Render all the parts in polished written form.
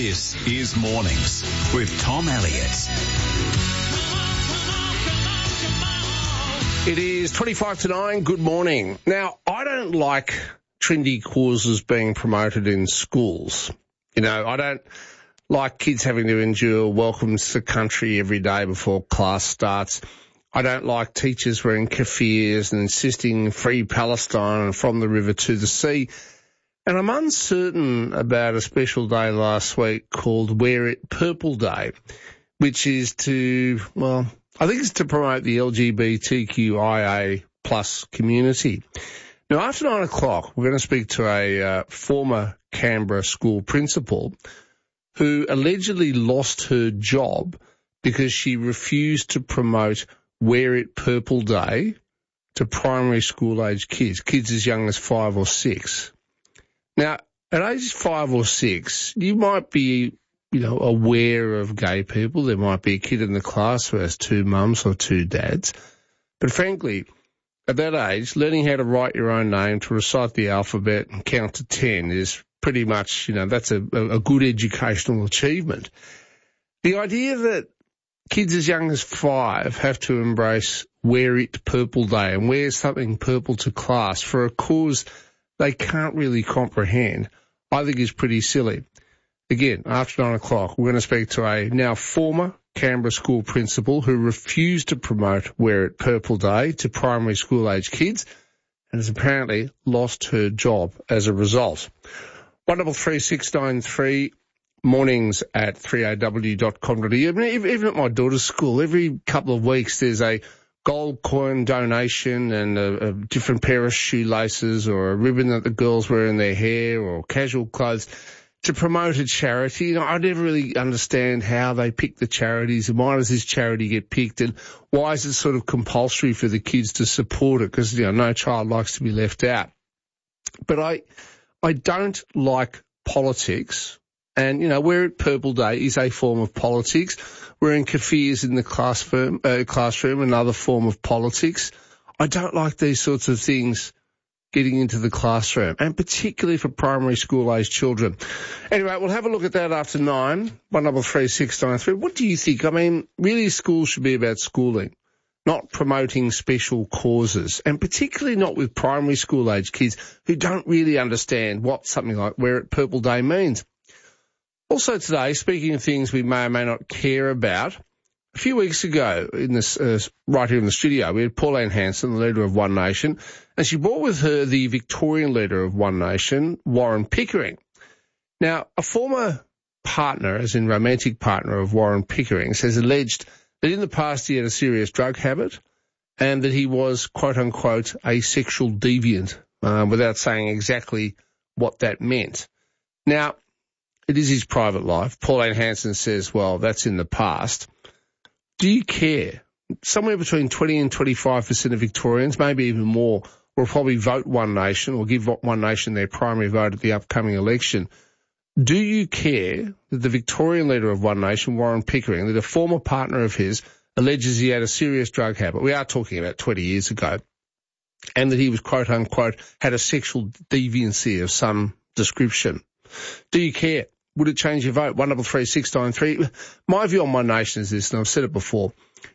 This is Mornings with Tom Elliott. It is 25 to 9. Good morning. Now, I don't like trendy causes being promoted in schools. You know, I don't like kids having to endure welcomes to country every day before class starts. I don't like teachers wearing kaffirs and insisting free Palestine and from the river to the sea. And I'm uncertain about a special day last week called Wear It Purple Day, which is to, well, I think it's to promote the LGBTQIA plus community. Now, after 9 o'clock, we're going to speak to a former Canberra school principal who allegedly lost her job because she refused to promote Wear It Purple Day to primary school age kids as young as 5 or 6. Now, at age 5 or 6, you might be, aware of gay people. There might be a kid in the class who has 2 mums or 2 dads. But frankly, at that age, learning how to write your own name, to recite the alphabet and count to 10 is pretty much, that's a good educational achievement. The idea that kids as young as 5 have to embrace Wear It Purple Day and wear something purple to class for a cause they can't really comprehend, I think is pretty silly. Again, after 9 o'clock, we're going to speak to a now former Canberra school principal who refused to promote Wear It Purple Day to primary school age kids and has apparently lost her job as a result. 133693 mornings at 3aw.com.au. Even at my daughter's school, every couple of weeks there's a gold coin donation and a different pair of shoelaces or a ribbon that the girls wear in their hair or casual clothes to promote a charity. I never really understand how they pick the charities and why does this charity get picked and why is it sort of compulsory for the kids to support it because, no child likes to be left out. But I don't like politics. And, Wear It Purple Day is a form of politics. Wearing kaffirs in the classroom, another form of politics. I don't like these sorts of things getting into the classroom, and particularly for primary school-age children. Anyway, we'll have a look at that after 9, 133693. What do you think? I mean, really schools should be about schooling, not promoting special causes, and particularly not with primary school-age kids who don't really understand what something like Wear It Purple Day means. Also today, speaking of things we may or may not care about, a few weeks ago in this right here in the studio, we had Pauline Hanson, the leader of One Nation, and she brought with her the Victorian leader of One Nation, Warren Pickering. Now, a former partner, as in romantic partner of Warren Pickering, has alleged that in the past he had a serious drug habit and that he was, quote-unquote, a sexual deviant, without saying exactly what that meant. Now, it is his private life. Pauline Hanson says, well, that's in the past. Do you care? Somewhere between 20 and 25% of Victorians, maybe even more, will probably vote One Nation or give One Nation their primary vote at the upcoming election. Do you care that the Victorian leader of One Nation, Warren Pickering, that a former partner of his alleges he had a serious drug habit? We are talking about 20 years ago. And that he was, quote-unquote, had a sexual deviancy of some description. Do you care? Would it change your vote? 133693. My view on One Nation is this, and I've said it before.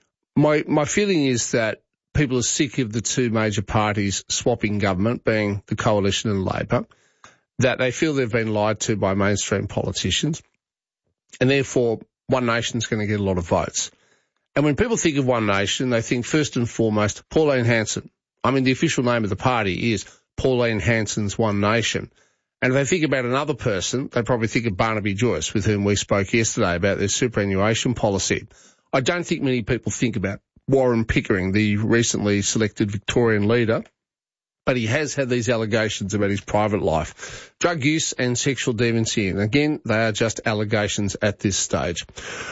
My feeling is that people are sick of the two major parties swapping government, being the Coalition and Labor, that they feel they've been lied to by mainstream politicians, and therefore One Nation's going to get a lot of votes. And when people think of One Nation, they think first and foremost Pauline Hanson. I mean, the official name of the party is Pauline Hanson's One Nation. And if they think about another person, they probably think of Barnaby Joyce, with whom we spoke yesterday about their superannuation policy. I don't think many people think about Warren Pickering, the recently selected Victorian leader, but he has had these allegations about his private life, drug use and sexual deviancy. And again, they are just allegations at this stage.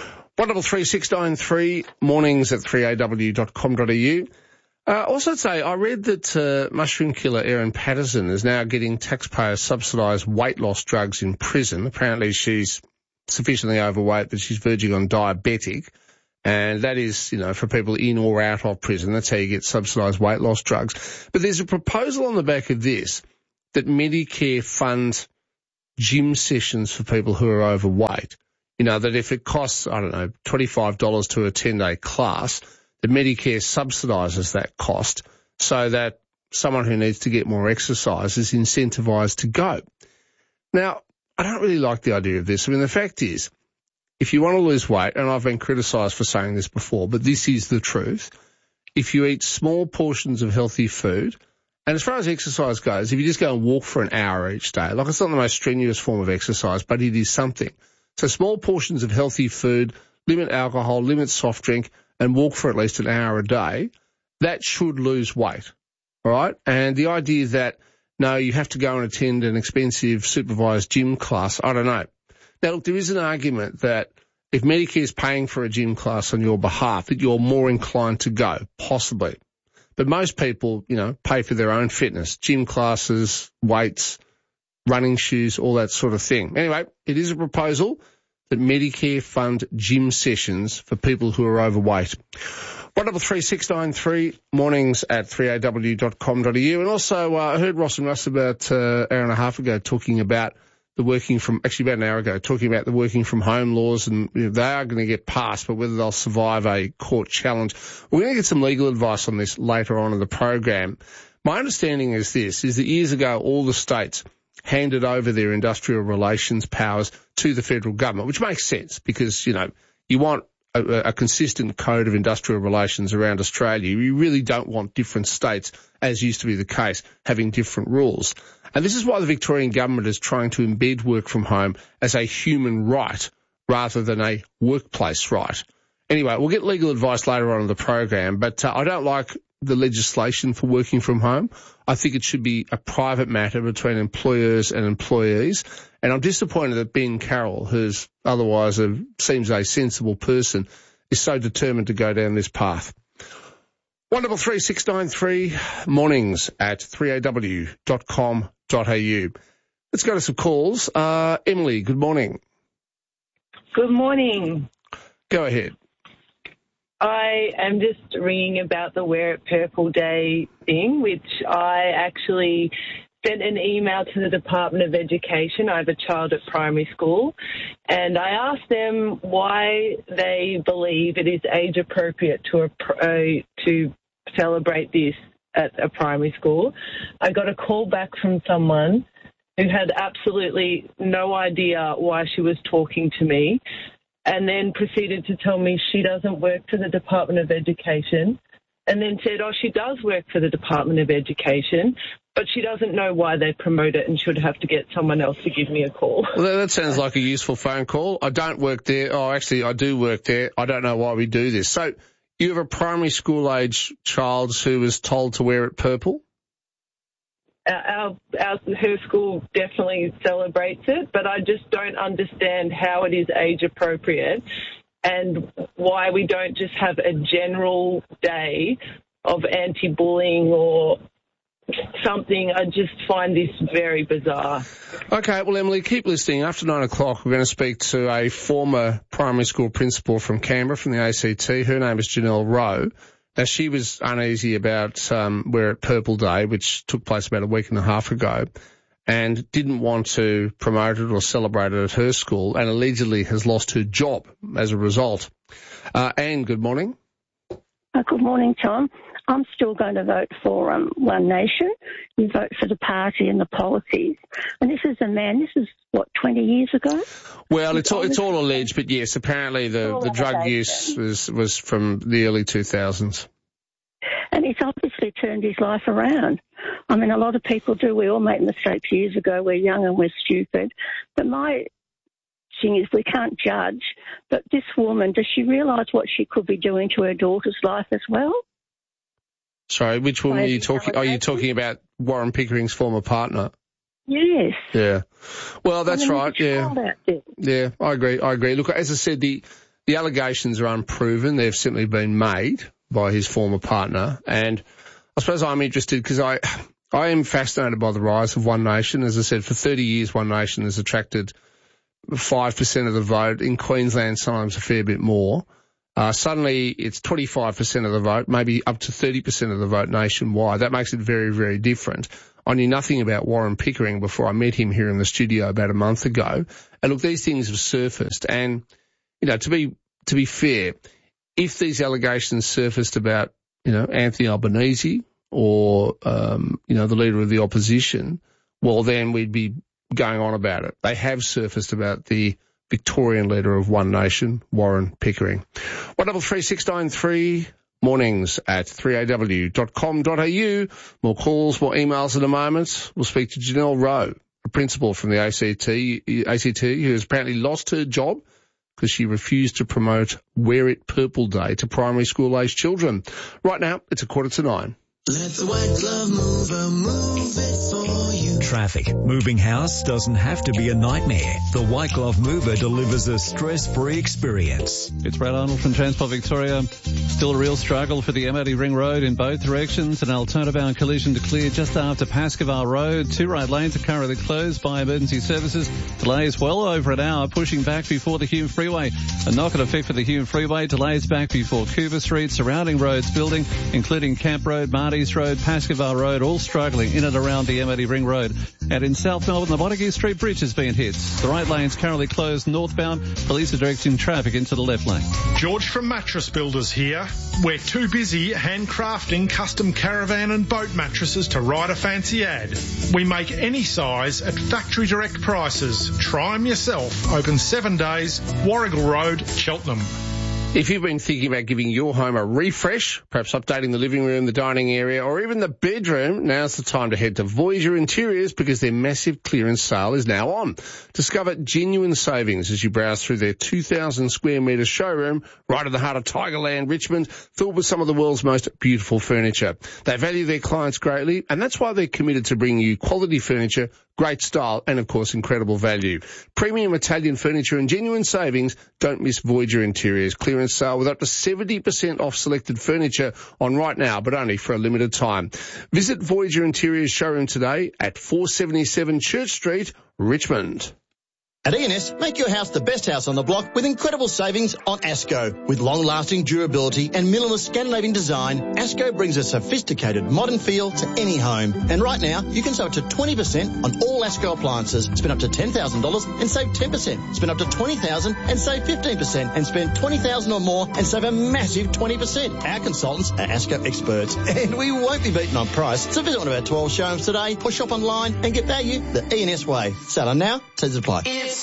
133693, mornings at 3aw.com.au. Also today, I read that mushroom killer Erin Patterson is now getting taxpayer-subsidised weight loss drugs in prison. Apparently she's sufficiently overweight that she's verging on diabetic. And that is, for people in or out of prison. That's how you get subsidised weight loss drugs. But there's a proposal on the back of this that Medicare fund gym sessions for people who are overweight. You know, that if it costs, I don't know, $25 to a 10-day class, the Medicare subsidises that cost so that someone who needs to get more exercise is incentivised to go. Now, I don't really like the idea of this. I mean, the fact is, if you want to lose weight, and I've been criticised for saying this before, but this is the truth, if you eat small portions of healthy food, and as far as exercise goes, if you just go and walk for an hour each day, like it's not the most strenuous form of exercise, but it is something. So small portions of healthy food, limit alcohol, limit soft drink, and walk for at least an hour a day, that should lose weight, all right? And the idea that, no, you have to go and attend an expensive supervised gym class, I don't know. Now, look, there is an argument that if Medicare is paying for a gym class on your behalf, that you're more inclined to go, possibly. But most people, you know, pay for their own fitness, gym classes, weights, running shoes, all that sort of thing. Anyway, it is a proposal that Medicare fund gym sessions for people who are overweight. 133693, mornings at 3aw.com.au. And also, I heard Ross and Russ about an hour and a half ago talking about actually about an hour ago, talking about the working from home laws, and you know, they are going to get passed, but whether they'll survive a court challenge. We're going to get some legal advice on this later on in the program. My understanding is this, is that years ago, all the states handed over their industrial relations powers to the federal government, which makes sense because, you know, you want a consistent code of industrial relations around Australia. You really don't want different states, as used to be the case, having different rules. And this is why the Victorian government is trying to embed work from home as a human right rather than a workplace right. Anyway, we'll get legal advice later on in the program, but I don't like the legislation for working from home. I think it should be a private matter between employers and employees. And I'm disappointed that Ben Carroll, who's otherwise seems a sensible person, is so determined to go down this path. 133693, mornings at 3aw.com.au. Let's go to some calls. Emily, good morning. Good morning. Go ahead. I am just ringing about the Wear It Purple Day thing, which I actually sent an email to the Department of Education. I have a child at primary school, and I asked them why they believe it is age appropriate to celebrate this at a primary school. I got a call back from someone who had absolutely no idea why she was talking to me, and then proceeded to tell me she doesn't work for the Department of Education, and then said, she does work for the Department of Education, but she doesn't know why they promote it and should have to get someone else to give me a call. Well, that sounds like a useful phone call. I don't work there. Oh, actually, I do work there. I don't know why we do this. So you have a primary school-age child who was told to wear it purple? Her school definitely celebrates it, but I just don't understand how it is age appropriate and why we don't just have a general day of anti-bullying or something. I just find this very bizarre. Okay, well, Emily, keep listening. After 9 o'clock, we're going to speak to a former primary school principal from Canberra, from the ACT. Her name is Janelle Rowe. Now, she was uneasy about Wear It Purple Day, which took place about a week and a half ago, and didn't want to promote it or celebrate it at her school, and allegedly has lost her job as a result. Anne, good morning. Good morning, Tom. I'm still going to vote for One Nation. You vote for the party and the policies. And this is 20 years ago? Well, it's all alleged, but yes, apparently the drug use was from the early 2000s. And it's obviously turned his life around. I mean, a lot of people do. We all make mistakes years ago. We're young and we're stupid. But my thing is, we can't judge. But this woman, does she realise what she could be doing to her daughter's life as well? Sorry, which woman are you talking? Are you talking about Warren Pickering's former partner? Yes. Yeah. Well, that's right. Yeah. Yeah, I agree. Look, as I said, the allegations are unproven. They've simply been made by his former partner. And I suppose I'm interested because I am fascinated by the rise of One Nation. As I said, for 30 years, One Nation has attracted 5% of the vote. In Queensland, sometimes a fair bit more. Suddenly it's 25% of the vote, maybe up to 30% of the vote nationwide. That makes it very, very different. I knew nothing about Warren Pickering before I met him here in the studio about a month ago. And look, these things have surfaced. And, you know, to be fair, if these allegations surfaced about, you know, Anthony Albanese or, you know, the leader of the opposition, well, then we'd be going on about it. They have surfaced about the Victorian leader of One Nation, Warren Pickering. 133693 mornings at 3aw.com.au. More calls, more emails in a moment. We'll speak to Janelle Rowe, a principal from the ACT who has apparently lost her job because she refused to promote Wear It Purple Day to primary school-aged children. Right now, it's 9:15. Let the white glove mover move it for you. Traffic. Moving house doesn't have to be a nightmare. The White Glove Mover delivers a stress-free experience. It's Brad Arnold from Transport Victoria. Still a real struggle for the MOD Ring Road in both directions. An alternative collision to clear just after Pascoval Road. 2 right lanes are currently closed by emergency services. Delays well over an hour, pushing back before the Hume Freeway. A knock-on effect for the Hume Freeway. Delays back before Cooper Street. Surrounding roads building, including Camp Road, Marty's Road, Pascoval Road, all struggling in and around the MOD Ring Road. And in South Melbourne, the Montague Street Bridge has been hit. The right lane's currently closed northbound. Police are directing traffic into the left lane. George from Mattress Builders here. We're too busy handcrafting custom caravan and boat mattresses to write a fancy ad. We make any size at factory direct prices. Try them yourself. Open 7 days, Warrigal Road, Cheltenham. If you've been thinking about giving your home a refresh, perhaps updating the living room, the dining area, or even the bedroom, now's the time to head to Voyager Interiors because their massive clearance sale is now on. Discover genuine savings as you browse through their 2,000 square metre showroom right in the heart of Tigerland, Richmond, filled with some of the world's most beautiful furniture. They value their clients greatly, and that's why they're committed to bringing you quality furniture, great style, and of course, incredible value. Premium Italian furniture and genuine savings. Don't miss Voyager Interiors clearance sale with up to 70% off selected furniture on right now, but only for a limited time. Visit Voyager Interiors showroom today at 477 Church Street, Richmond. At E&S, make your house the best house on the block with incredible savings on ASCO. With long-lasting durability and minimalist Scandinavian design, ASCO brings a sophisticated modern feel to any home. And right now, you can save up to 20% on all ASCO appliances. Spend up to $10,000 and save 10%. Spend up to $20,000 and save 15%. And spend $20,000 or more and save a massive 20%. Our consultants are ASCO experts, and we won't be beaten on price. So visit one of our 12 showrooms today or shop online and get value the E&S way. Sell now, terms apply.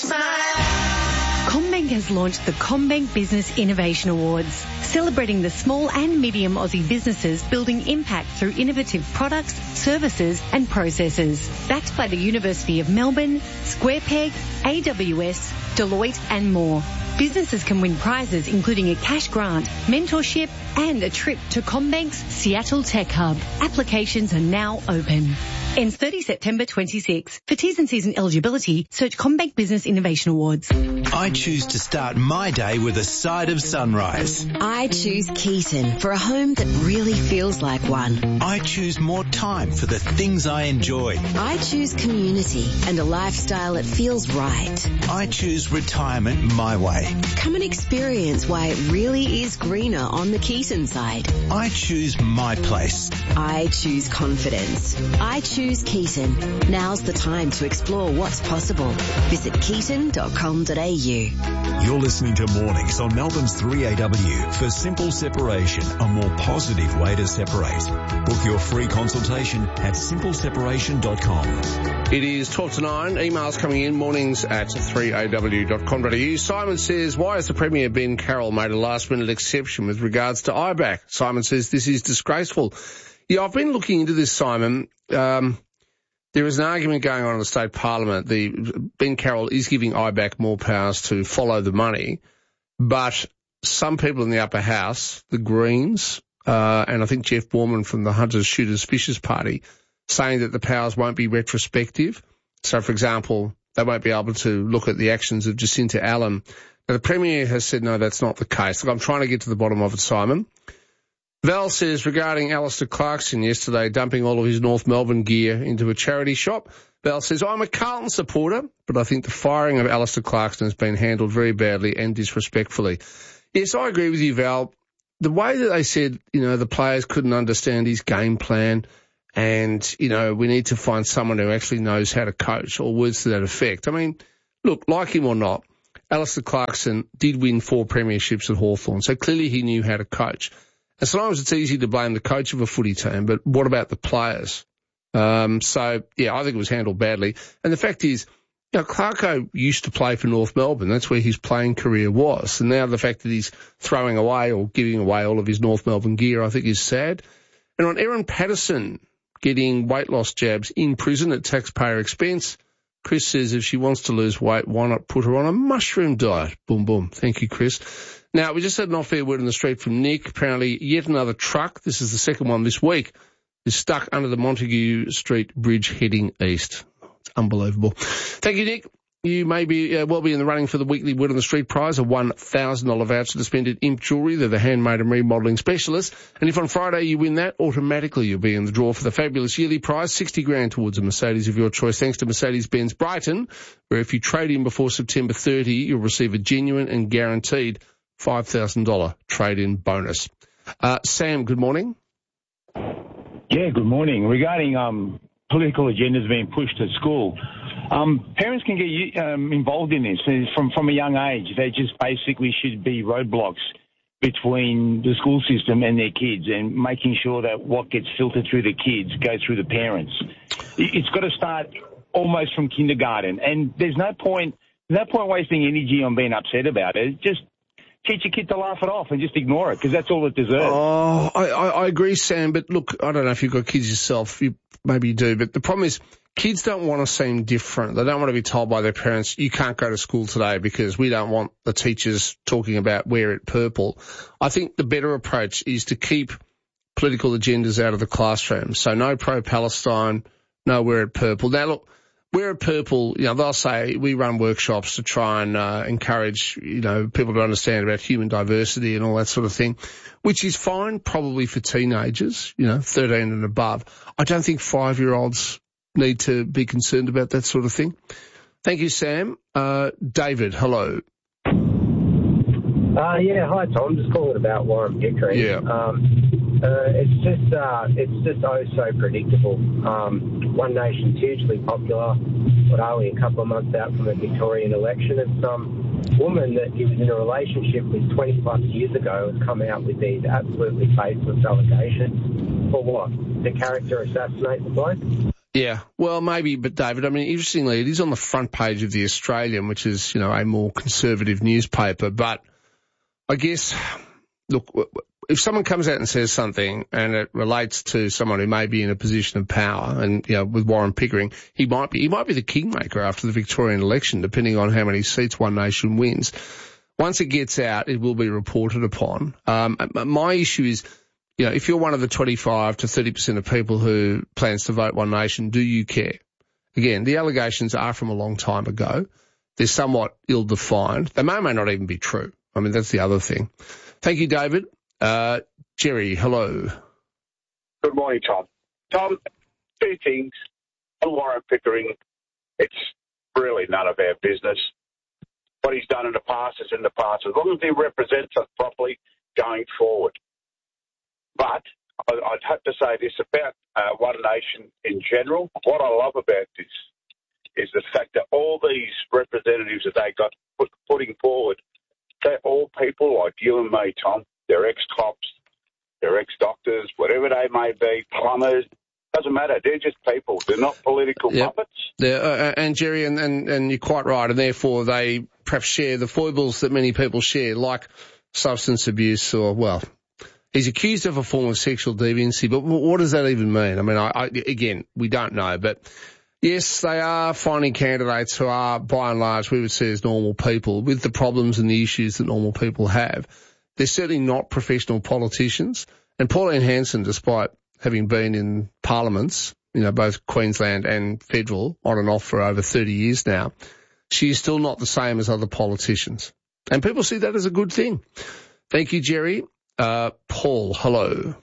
CommBank has launched the CommBank Business Innovation Awards, celebrating the small and medium Aussie businesses building impact through innovative products, services and processes. Backed by the University of Melbourne, SquarePeg, AWS, Deloitte and more. Businesses can win prizes including a cash grant, mentorship and a trip to CommBank's Seattle Tech Hub. Applications are now open. Ends 30 September 26. For T's and C's and eligibility, search CommBank Business Innovation Awards. I choose to start my day with a side of sunrise. I choose Keaton for a home that really feels like one. I choose more time for the things I enjoy. I choose community and a lifestyle that feels right. I choose retirement my way. Come and experience why it really is greener on the Keaton side. I choose my place. I choose confidence. I choose Keaton. Now's the time to explore what's possible. Visit keaton.com.au. You're listening to Mornings on Melbourne's 3AW for simple separation, a more positive way to separate. Book your free consultation at simpleseparation.com. It is 12 to 9. Emails coming in, mornings at 3aw.com.au. Simon says, why has the Premier Ben Carroll made a last-minute exception with regards to IBAC? Simon says, this is disgraceful. Yeah, I've been looking into this, Simon. There is an argument going on in the state parliament. Ben Carroll is giving IBAC more powers to follow the money, but some people in the upper house, the Greens, and I think Jeff Borman from the Hunters, Shooters, Fishers Party, saying that the powers won't be retrospective. So, for example, they won't be able to look at the actions of Jacinta Allen. Now, the Premier has said, no, that's not the case. Look, I'm trying to get to the bottom of it, Simon. Val says, regarding Alistair Clarkson yesterday dumping all of his North Melbourne gear into a charity shop, Val says, I'm a Carlton supporter, but I think the firing of Alistair Clarkson has been handled very badly and disrespectfully. Yes, I agree with you, Val. The way that they said, the players couldn't understand his game plan And, you know, we need to find someone who actually knows how to coach, or words to that effect. I mean, look, like him or not, Alistair Clarkson did win 4 premierships at Hawthorn, so clearly he knew how to coach. And sometimes it's easy to blame the coach of a footy team, but what about the players? So, yeah, I think it was handled badly. And the fact is, you know, Clarko used to play for North Melbourne. That's where his playing career was. And now the fact that he's throwing away or giving away all of his North Melbourne gear, I think is sad. And on Erin Patterson getting weight loss jabs in prison at taxpayer expense, Chris says if she wants to lose weight, why not put her on a mushroom diet? Boom, boom. Thank you, Chris. Now, we just had an off-air word on the street from Nick. Apparently, yet another truck, this is the second one this week, is stuck under the Montague Street Bridge heading east. It's unbelievable. Thank you, Nick. You may be in the running for the weekly Word on the Street prize, a $1,000 voucher to spend at Imp Jewellery. They're the handmade and remodelling specialists. And if on Friday you win that, automatically you'll be in the draw for the fabulous yearly prize, $60,000 towards a Mercedes of your choice, thanks to Mercedes-Benz Brighton, where if you trade in before September 30, you'll receive a genuine and guaranteed $5,000 trade-in bonus. Sam, good morning. Yeah, good morning. Regarding political agendas being pushed at school, parents can get involved in this from a young age. They just basically should be roadblocks between the school system and their kids, and making sure that what gets filtered through the kids goes through the parents. It's got to start almost from kindergarten, and there's no point wasting energy on being upset about it. Just teach your kid to laugh it off and just ignore it, because that's all it deserves. Oh, I agree, Sam, but look, I don't know if you've got kids yourself. Maybe you do, but the problem is kids don't want to seem different. They don't want to be told by their parents, you can't go to school today because we don't want the teachers talking about wear it purple. I think the better approach is to keep political agendas out of the classroom. So no pro-Palestine, no wear it purple. Now, look, wear it purple, you know, they'll say we run workshops to try and encourage, you know, people to understand about human diversity and all that sort of thing, which is fine probably for teenagers, you know, 13 and above. I don't think 5-year-olds need to be concerned about that sort of thing. Thank you, Sam. David, hello. Yeah, hi, Tom. Just calling about Warren Pickering. Yeah. It's just oh so predictable. One Nation's hugely popular. What are we, a couple of months out from a Victorian election? And some woman that he was in a relationship with 20 plus years ago has come out with these absolutely baseless allegations. For what? To character assassinate the bloke? Yeah, well, maybe, but David, I mean, interestingly, it is on the front page of The Australian, which is, you know, a more conservative newspaper. But I guess, look, if someone comes out and says something and it relates to someone who may be in a position of power, and, you know, with Warren Pickering, he might be the kingmaker after the Victorian election, depending on how many seats One Nation wins. Once it gets out, it will be reported upon. My issue is, you know, if you're one of the 25 to 30% of people who plans to vote One Nation, do you care? Again, the allegations are from a long time ago. They're somewhat ill-defined. They may or may not even be true. I mean, that's the other thing. Thank you, David. Jerry, hello. Good morning, Tom. Tom, 2 things. On Warren Pickering, it's really none of our business. What he's done in the past is in the past, as long as he represents us properly going forward. But I'd have to say this about One Nation in general. What I love about this is the fact that all these representatives that they got putting forward, they're all people like you and me, Tom. They're ex-cops, they're ex-doctors, whatever they may be, plumbers. Doesn't matter. They're just people. They're not political puppets. Yeah, and Jerry, and you're quite right, and therefore they perhaps share the foibles that many people share, like substance abuse or, well, he's accused of a form of sexual deviancy, but what does that even mean? I mean, again, we don't know, but yes, they are finding candidates who are, by and large, we would see as normal people with the problems and the issues that normal people have. They're certainly not professional politicians. And Pauline Hanson, despite having been in parliaments, you know, both Queensland and federal, on and off for over 30 years now, she is still not the same as other politicians. And people see that as a good thing. Thank you, Jerry. Paul, hello.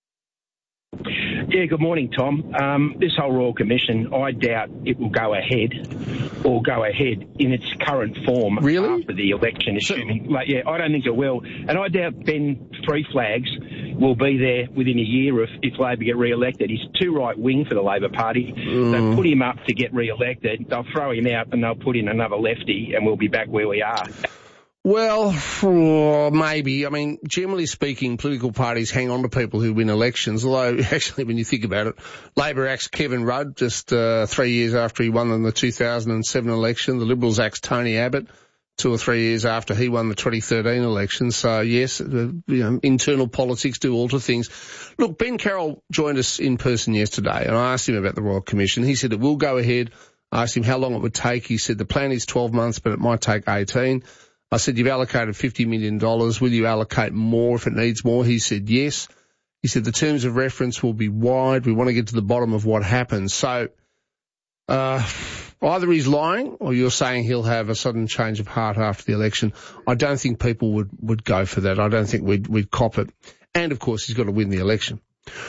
Yeah, good morning, Tom. This whole Royal Commission, I doubt it will go ahead in its current form after the election, assuming. I don't think it will. And I doubt Ben Three Flags will be there within a year if Labor get re-elected. He's too right-wing for the Labor Party. They put him up to get re-elected. They'll throw him out and they'll put in another lefty and we'll be back where we are. Well, maybe. I mean, generally speaking, political parties hang on to people who win elections, although actually when you think about it, Labor axed Kevin Rudd just 3 years after he won in the 2007 election. The Liberals axed Tony Abbott 2 or 3 years after he won the 2013 election. So, yes, internal politics do alter things. Look, Ben Carroll joined us in person yesterday, and I asked him about the Royal Commission. He said it will go ahead. I asked him how long it would take. He said the plan is 12 months, but it might take 18. I said, you've allocated $50 million. Will you allocate more if it needs more? He said, yes. He said the terms of reference will be wide. We want to get to the bottom of what happens. So either he's lying or you're saying he'll have a sudden change of heart after the election. I don't think people would go for that. I don't think we'd cop it. And, of course, he's got to win the election.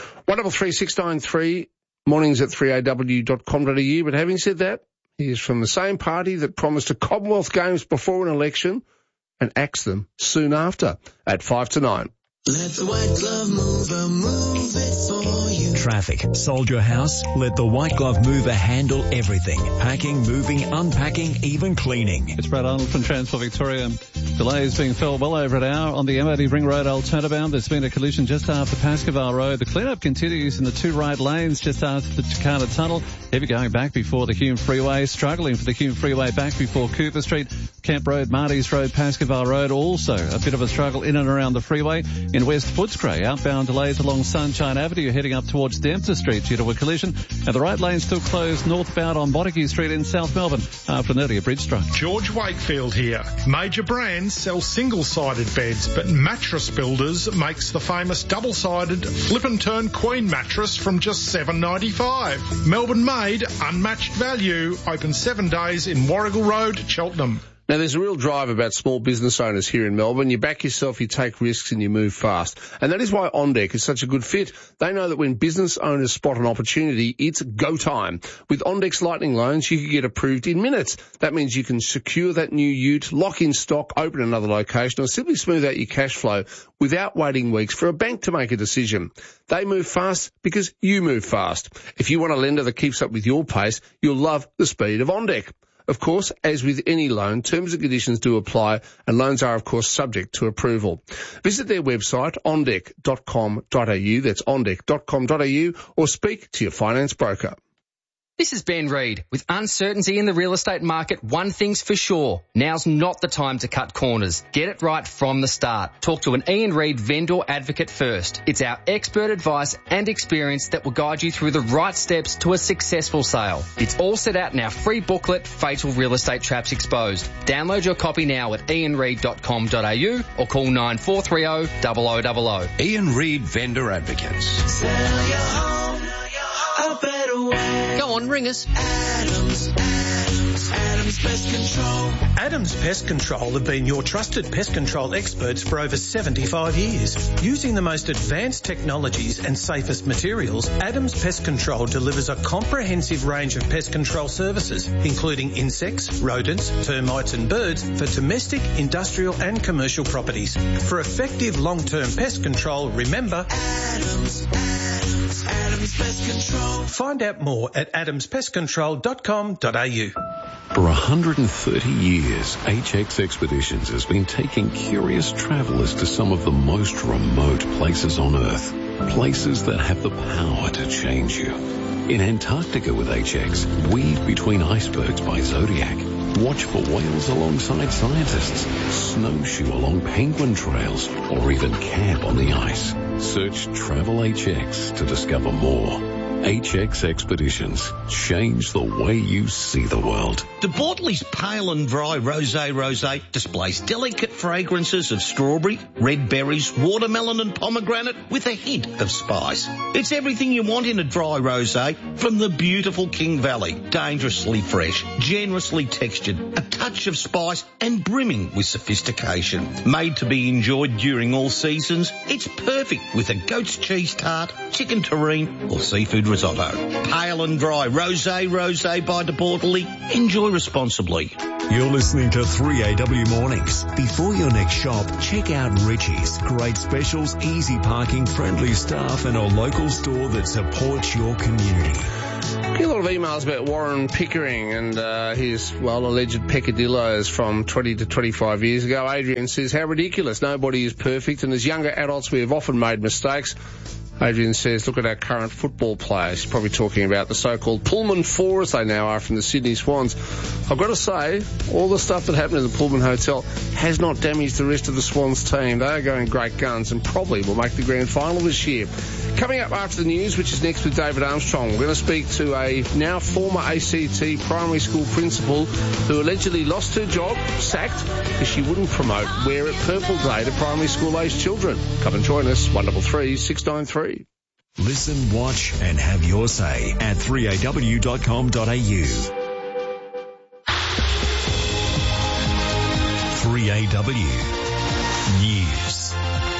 133 mornings at 3aw.com.au. But having said that, he is from the same party that promised a Commonwealth Games before an election and axed them soon after at 5 to 9. Let the White Glove Mover move it for you. Traffic. Sold your house? Let the White Glove Mover handle everything. Packing, moving, unpacking, even cleaning. It's Brad Arnold from Transport Victoria. Delays being felt well over an hour on the M80 Ring Road Alternatibound. There's been a collision just after Pascoval Road. The clean-up continues in the 2 right lanes just after the Takata Tunnel. Heavy going back before the Hume Freeway. Struggling for the Hume Freeway back before Cooper Street. Camp Road, Marty's Road, Pascoval Road. Also a bit of a struggle in and around the freeway. In West Footscray, outbound delays along Sunshine Avenue heading up towards Dempster Street due to a collision. And the right lane still closed northbound on Montague Street in South Melbourne after an earlier bridge strike. George Wakefield here. Major brands sell single-sided beds, but Mattress Builders makes the famous double-sided flip and turn queen mattress from just $7.95. Melbourne made, unmatched value. Open 7 days in Warrigal Road, Cheltenham. Now, there's a real drive about small business owners here in Melbourne. You back yourself, you take risks, and you move fast. And that is why OnDeck is such a good fit. They know that when business owners spot an opportunity, it's go time. With OnDeck's Lightning Loans, you can get approved in minutes. That means you can secure that new ute, lock in stock, open another location, or simply smooth out your cash flow without waiting weeks for a bank to make a decision. They move fast because you move fast. If you want a lender that keeps up with your pace, you'll love the speed of OnDeck. Of course, as with any loan, terms and conditions do apply, and loans are, of course, subject to approval. Visit their website, ondeck.com.au, that's ondeck.com.au, or speak to your finance broker. This is Ben Reid. With uncertainty in the real estate market, one thing's for sure. Now's not the time to cut corners. Get it right from the start. Talk to an Ian Reid vendor advocate first. It's our expert advice and experience that will guide you through the right steps to a successful sale. It's all set out in our free booklet, Fatal Real Estate Traps Exposed. Download your copy now at ianreid.com.au or call 9430 0000. Ian Reid Vendor Advocates. Sell your home a better way. Go on, ring us. Adams Pest Control. Adams Pest Control have been your trusted pest control experts for over 75 years. Using the most advanced technologies and safest materials, Adams Pest Control delivers a comprehensive range of pest control services, including insects, rodents, termites and birds for domestic, industrial and commercial properties. For effective long-term pest control, remember Adams Pest Control. Find out more at adamspestcontrol.com.au. For 130 years, HX Expeditions has been taking curious travellers to some of the most remote places on Earth. Places that have the power to change you. In Antarctica with HX, weave between icebergs by Zodiac. Watch for whales alongside scientists. Snowshoe along penguin trails. Or even camp on the ice. Search Travel HX to discover more. HX Expeditions. Change the way you see the world. De Bortoli's Pale and Dry Rosé displays delicate fragrances of strawberry, red berries, watermelon and pomegranate with a hint of spice. It's everything you want in a dry rosé, from the beautiful King Valley, dangerously fresh, generously textured, a touch of spice and brimming with sophistication. Made to be enjoyed during all seasons, it's perfect with a goat's cheese tart, chicken terrine or seafood risotto. Pale and Dry Rosé by De Bortoli. Enjoy responsibly. You're listening to 3AW Mornings. Before your next shop, check out Richie's. Great specials, easy parking, friendly staff, and a local store that supports your community. Get a lot of emails about Warren Pickering and his, alleged peccadillos from 20 to 25 years ago. Adrian says, how ridiculous. Nobody is perfect, and as younger adults, we have often made mistakes. Adrian says, look at our current football players. He's probably talking about the so-called Pullman Four, as they now are, from the Sydney Swans. I've got to say, all the stuff that happened in the Pullman Hotel has not damaged the rest of the Swans team. They are going great guns and probably will make the grand final this year. Coming up after the news, which is next with David Armstrong, we're going to speak to a now former ACT primary school principal who allegedly lost her job, sacked, because she wouldn't promote Wear It Purple Day to primary school-aged children. Come and join us, 133 693. Listen, watch, and have your say at 3aw.com.au. 3AW News.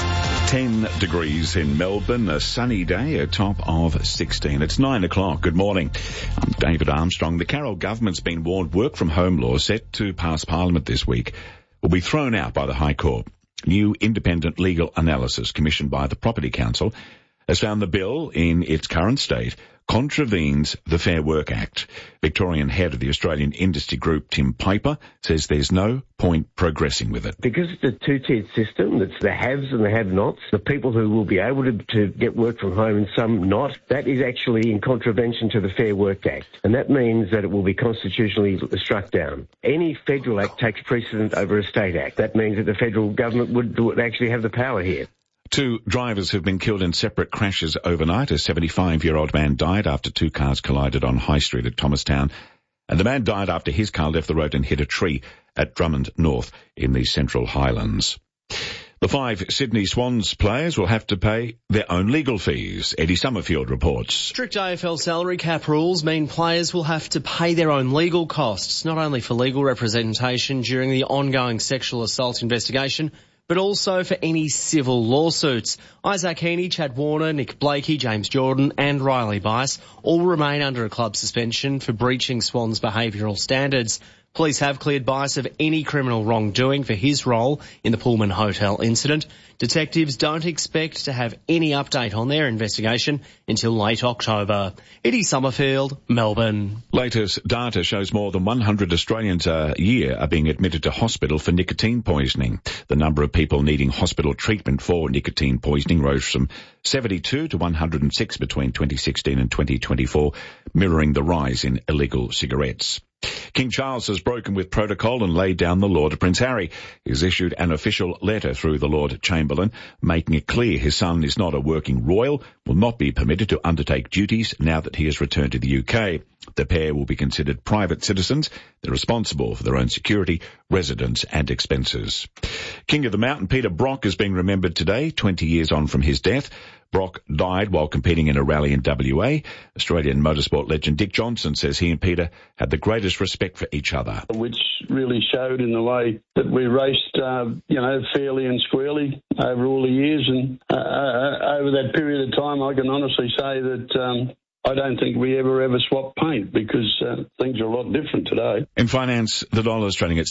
10 degrees in Melbourne, a sunny day, a top of 16. It's 9 o'clock. Good morning. I'm David Armstrong. The Carroll government's been warned work from home law set to pass Parliament this week will be thrown out by the High Court. New independent legal analysis commissioned by the Property Council has found the bill in its current state contravenes the Fair Work Act. Victorian head of the Australian Industry Group, Tim Piper, says there's no point progressing with it. Because it's a two-tiered system, that's the haves and the have-nots, the people who will be able to get work from home and some not, that is actually in contravention to the Fair Work Act. And that means that it will be constitutionally struck down. Any federal act takes precedent over a state act. That means that the federal government would actually have the power here. 2 drivers have been killed in separate crashes overnight. A 75-year-old man died after 2 cars collided on High Street at Thomastown, and the man died after his car left the road and hit a tree at Drummond North in the Central Highlands. The 5 Sydney Swans players will have to pay their own legal fees. Eddie Summerfield reports. Strict AFL salary cap rules mean players will have to pay their own legal costs, not only for legal representation during the ongoing sexual assault investigation, but also for any civil lawsuits. Isaac Heaney, Chad Warner, Nick Blakey, James Jordan and Riley Bice all remain under a club suspension for breaching Swans behavioural standards. Police have cleared Bice of any criminal wrongdoing for his role in the Pullman Hotel incident. Detectives don't expect to have any update on their investigation until late October. Eddie Summerfield, Melbourne. Latest data shows more than 100 Australians a year are being admitted to hospital for nicotine poisoning. The number of people needing hospital treatment for nicotine poisoning rose from 72 to 106 between 2016 and 2024, mirroring the rise in illegal cigarettes. King Charles has broken with protocol and laid down the law to Prince Harry. He has issued an official letter through the Lord Chamberlain, making it clear his son is not a working royal, will not be permitted to undertake duties now that he has returned to the UK. The pair will be considered private citizens. They're responsible for their own security, residence and expenses. King of the Mountain Peter Brock is being remembered today, 20 years on from his death. Brock died while competing in a rally in WA. Australian motorsport legend Dick Johnson says he and Peter had the greatest respect for each other. Which really showed in the way that we raced, fairly and squarely over all the years. And over that period of time, I can honestly say that I don't think we ever swapped paint because things are a lot different today. In finance, the dollar is trading at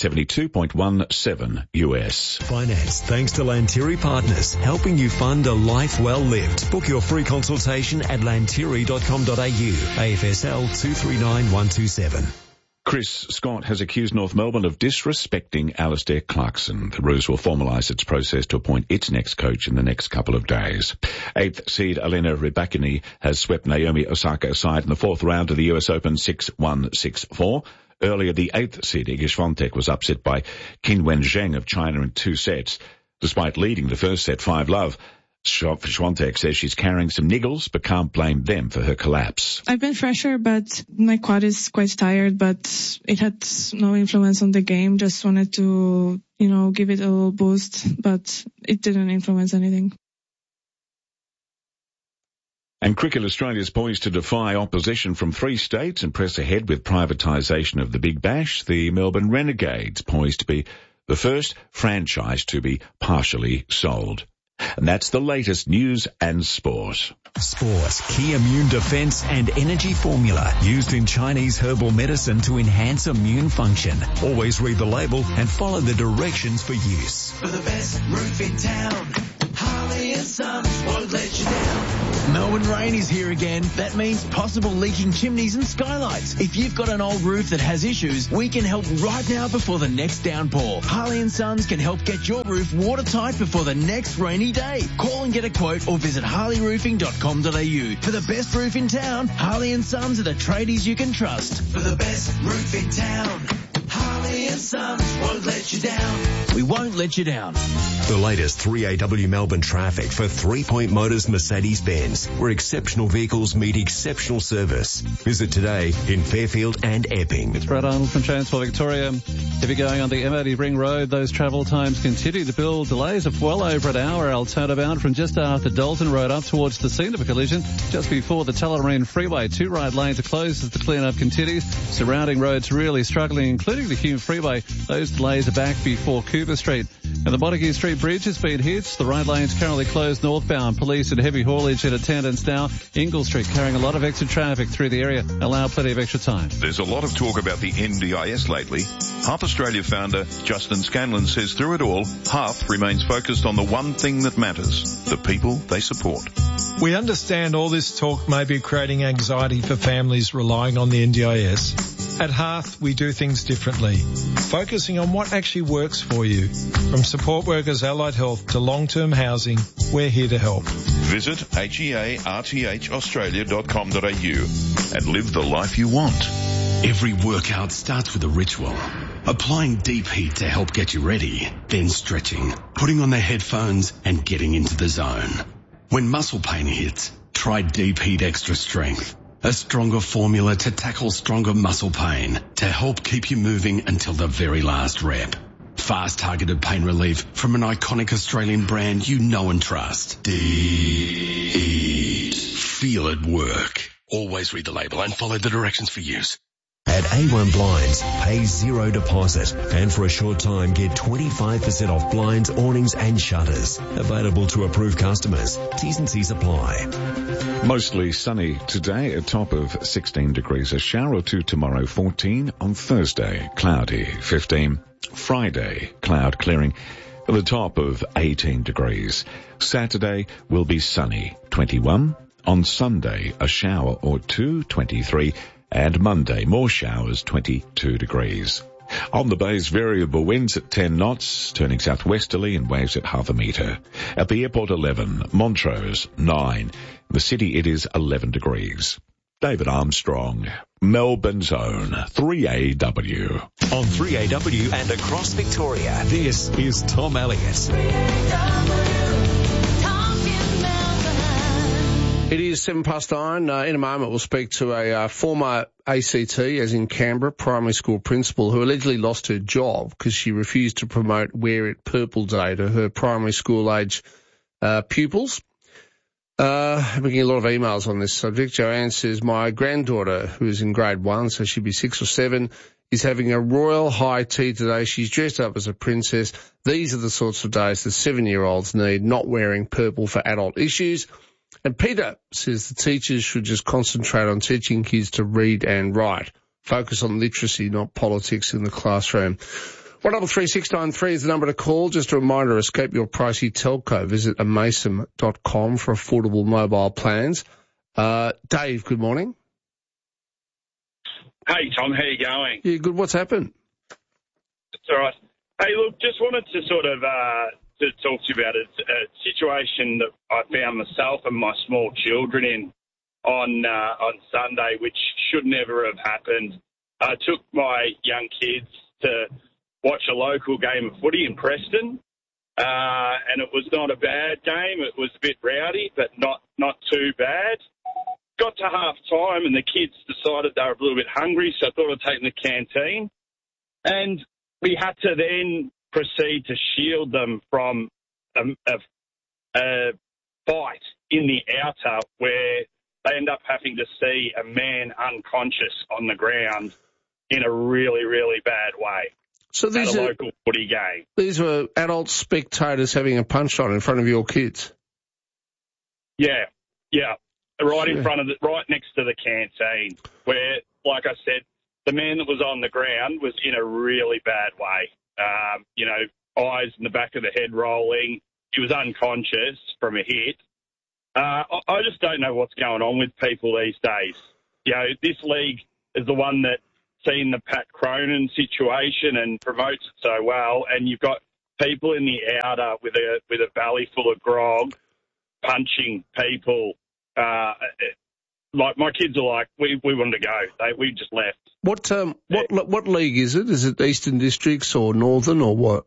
72.17 US. Finance, thanks to Lantiri Partners, helping you fund a life well lived. Book your free consultation at lantiri.com.au. AFSL 239127. Chris Scott has accused North Melbourne of disrespecting Alistair Clarkson. The Roos will formalise its process to appoint its next coach in the next couple of days. 8th seed Elena Rybakina has swept Naomi Osaka aside in the 4th round of the US Open 6-1, 6-4. Earlier, the 8th seed Iga Swiatek was upset by Qin Wenzheng of China in 2 sets. Despite leading the first set 5-love, Swiatek says she's carrying some niggles but can't blame them for her collapse. I've been fresher, but my quad is quite tired, but it had no influence on the game. Just wanted to, give it a little boost, but it didn't influence anything. And Cricket Australia is poised to defy opposition from 3 states and press ahead with privatisation of the Big Bash. The Melbourne Renegades poised to be the first franchise to be partially sold. And that's the latest news and sport. Sport, key immune defense and energy formula used in Chinese herbal medicine to enhance immune function. Always read the label and follow the directions for use. For the best roof in town, Harley and Sons won't let you down. Melbourne rain is here again. That means possible leaking chimneys and skylights. If you've got an old roof that has issues, we can help right now before the next downpour. Harley and Sons can help get your roof watertight before the next rainy day. Call and get a quote or visit harleyroofing.com.au. For the best roof in town, Harley and Sons are the tradies you can trust. For the best roof in town, Harley and Sons won't let you down. We won't let you down. The latest 3AW Melbourne traffic for 3 Point Motors Mercedes-Benz, where exceptional vehicles meet exceptional service. Visit today in Fairfield and Epping. It's Brad Arnold from Transport Victoria. If you're going on the MOD Ring Road, those travel times continue to build. Delays of well over an hour. Altoona bound from just after Dalton Road up towards the scene of a collision just before the Tullamarine Freeway. 2 right lanes are closed as the clean-up continues. Surrounding roads really struggling, including the Hume Freeway. Those delays are back before Cooper Street. And the Montague Street Bridge has been hit. The right lane's currently closed northbound. Police and heavy haulage at attendance now. Ingle Street carrying a lot of extra traffic through the area. Allow plenty of extra time. There's a lot of talk about the NDIS lately. Half Australia founder Justin Scanlon says through it all, Half remains focused on the one thing that matters, the people they support. We understand all this talk may be creating anxiety for families relying on the NDIS. At Hearth, we do things differently, focusing on what actually works for you. From support workers, allied health to long-term housing, we're here to help. Visit hearthaustralia.com.au and live the life you want. Every workout starts with a ritual. Applying deep heat to help get you ready, then stretching, putting on the headphones and getting into the zone. When muscle pain hits, try Deep Heat Extra Strength. A stronger formula to tackle stronger muscle pain to help keep you moving until the very last rep. Fast targeted pain relief from an iconic Australian brand you know and trust. Deep Heat. Feel it work. Always read the label and follow the directions for use. At A1 Blinds, pay zero deposit and for a short time get 25% off blinds, awnings and shutters. Available to approved customers. T's and C's apply. Mostly sunny today, a top of 16 degrees. A shower or two tomorrow, 14. On Thursday, cloudy, 15. Friday, cloud clearing, with a top of 18 degrees. Saturday will be sunny, 21. On Sunday, a shower or two, 23. And Monday, more showers, 22 degrees. On the bays, variable winds at 10 knots, turning southwesterly and waves at half a metre. At the airport, 11. Montrose, 9. In the city, it is 11 degrees. David Armstrong, Melbourne's own 3AW. On 3AW and across Victoria, this is Tom Elliott. It is 9:07. In a moment, we'll speak to a former ACT, as in Canberra, primary school principal who allegedly lost her job because she refused to promote Wear It Purple Day to her primary school age pupils. I'm getting a lot of emails on this subject. Joanne says, my granddaughter, who is in grade 1, so she'll be 6 or 7, is having a royal high tea today. She's dressed up as a princess. These are the sorts of days that 7-year-olds need, not wearing purple for adult issues. And Peter says the teachers should just concentrate on teaching kids to read and write. Focus on literacy, not politics in the classroom. 133693 is the number to call. Just a reminder, escape your pricey telco. Visit amason.com for affordable mobile plans. Dave, good morning. Hey, Tom, how you going? Yeah, good. What's happened? It's all right. Hey, look, just wanted to sort of to talk to you about a situation that I found myself and my small children in on Sunday, which should never have happened. I took my young kids to watch a local game of footy in Preston, and it was not a bad game. It was a bit rowdy, but not too bad. Got to half time, and the kids decided they were a little bit hungry, so I thought I'd take them to the canteen. And we had to then proceed to shield them from a fight in the outer where they end up having to see a man unconscious on the ground in a really, really bad way. So at a local footy game. These were adult spectators having a punch on in front of your kids? Yeah. Right next to the canteen, where, like I said, the man that was on the ground was in a really bad way. Eyes in the back of the head rolling. He was unconscious from a hit. I just don't know what's going on with people these days. This league is the one that's seen the Pat Cronin situation and promotes it so well, and you've got people in the outer with a belly full of grog punching people. Like my kids are like, we wanted to go. We just left. What league is it? Is it Eastern Districts or Northern or what?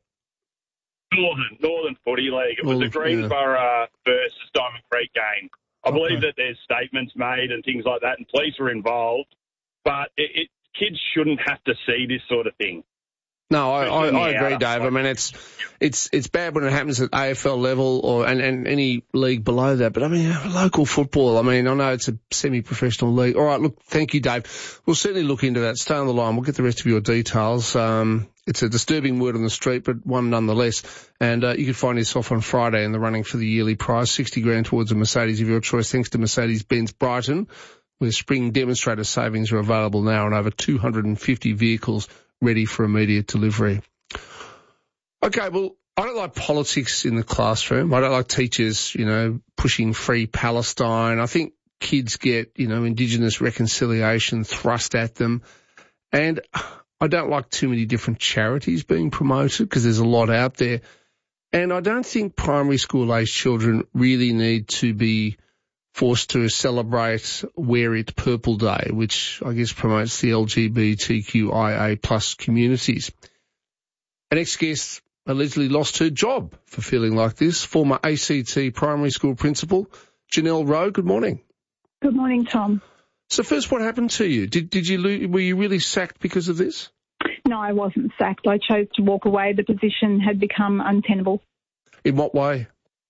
Northern Footy League. It was a Greensborough versus Diamond Creek game. I believe that there's statements made and things like that, and police were involved. But kids shouldn't have to see this sort of thing. No, I agree, Dave. I mean, it's bad when it happens at AFL level and any league below that. But I mean, local football. I mean, I know it's a semi-professional league. All right, look, thank you, Dave. We'll certainly look into that. Stay on the line. We'll get the rest of your details. It's a disturbing word on the street, but one nonetheless. And you can find yourself on Friday in the running for the yearly prize, $60,000 towards a Mercedes of your choice, thanks to Mercedes-Benz Brighton, where spring demonstrator savings are available now on over 250 vehicles ready for immediate delivery. Okay, well, I don't like politics in the classroom. I don't like teachers, pushing free Palestine. I think kids get, Indigenous reconciliation thrust at them. And I don't like too many different charities being promoted because there's a lot out there. And I don't think primary school-aged children really need to be forced to celebrate Wear It Purple Day, which I guess promotes the LGBTQIA plus communities. An ex-guest allegedly lost her job for feeling like this. Former ACT primary school principal, Janelle Rowe, good morning. Good morning, Tom. So first, what happened to you? Were you really sacked because of this? No, I wasn't sacked. I chose to walk away. The position had become untenable. In what way?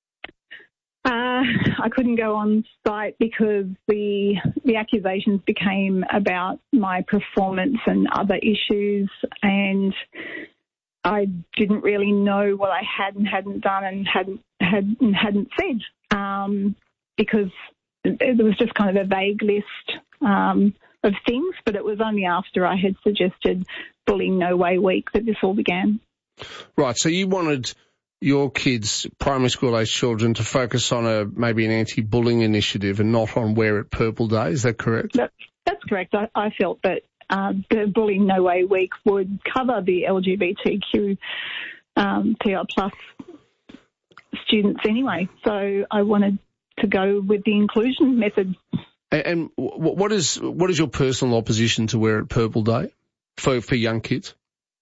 I couldn't go on site because the accusations became about my performance and other issues, and I didn't really know what I had and hadn't done and hadn't said because there was just kind of a vague list of things, but it was only after I had suggested Bullying No Way Week that this all began. Right, so you wanted your kids, primary school-aged children, to focus on maybe an anti-bullying initiative and not on Wear It Purple Day. Is that correct? That's correct. I felt that the Bullying No Way Week would cover the LGBTQ TR plus students anyway. So I wanted to go with the inclusion method. And what is your personal opposition to Wear It Purple Day for young kids?